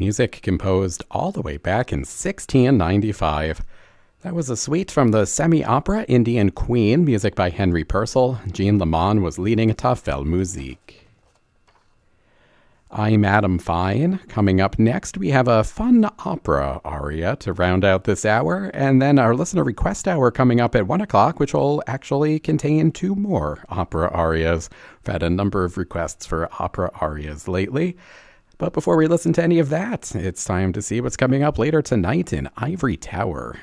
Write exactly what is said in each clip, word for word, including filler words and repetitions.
music composed all the way back in sixteen ninety-five. That was a suite from the semi-opera Indian Queen, music by Henry Purcell. Jean Lamont was leading Tafel Musik. I'm Adam Fine. Coming up next, we have a fun opera aria to round out this hour, and then our listener request hour coming up at one o'clock, which will actually contain two more opera arias. We've had a number of requests for opera arias lately. But before we listen to any of that, it's time to see what's coming up later tonight in Ivory Tower.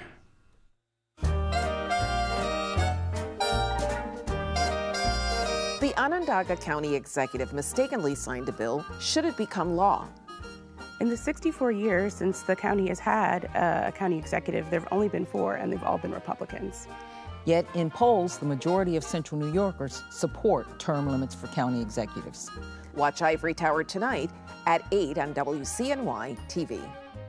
The Onondaga County Executive mistakenly signed a bill should it become law. In the sixty-four years since the county has had uh, a county executive, there have only been four, and they've all been Republicans. Yet in polls, the majority of Central New Yorkers support term limits for county executives. Watch Ivory Tower tonight at eight on W C N Y T V.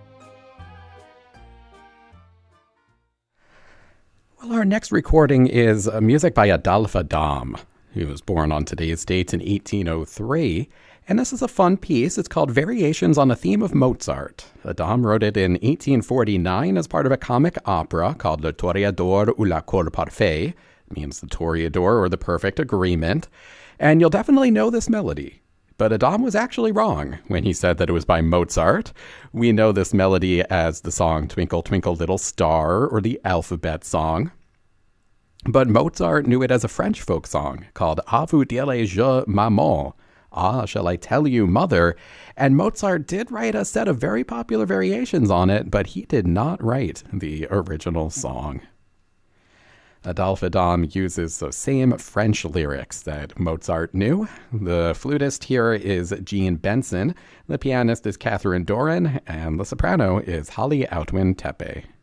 Well, our next recording is uh, music by Adolphe Adam. He was born on today's date in eighteen oh three, and this is a fun piece. It's called Variations on a Theme of Mozart. Adam wrote it in eighteen forty-nine as part of a comic opera called Le Toreador ou l'Accord Parfait. It means the Toreador or the Perfect Agreement. And you'll definitely know this melody. But Adam was actually wrong when he said that it was by Mozart. We know this melody as the song Twinkle, Twinkle, Little Star, or the Alphabet Song. But Mozart knew it as a French folk song called A vous dirai-je maman, Ah, shall I tell you, mother? And Mozart did write a set of very popular variations on it, but he did not write the original song. Adolphe Adam uses the same French lyrics that Mozart knew. The flutist here is Jean Benson, the pianist is Catherine Doran, and the soprano is Holly Outwin Tepe.